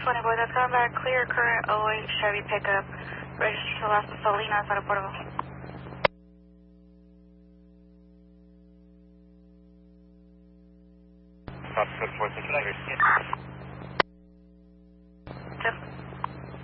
20 boy, that's coming back clear, current 08 Chevy pickup, registered to Las Salinas, Aeropuerto. Top 746. Jeff.